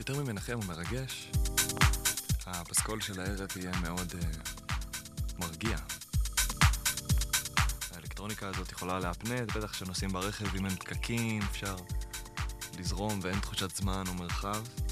יותר ממנחם ומרגש, הפסקול של הערב יהיה מאוד מרגיע. האלקטרוניקה הזאת יכולה להפנט, בטח שנוסעים ברכב, אם אין פקקים, אפשר לזרום ואין תחושת זמן או מרחב.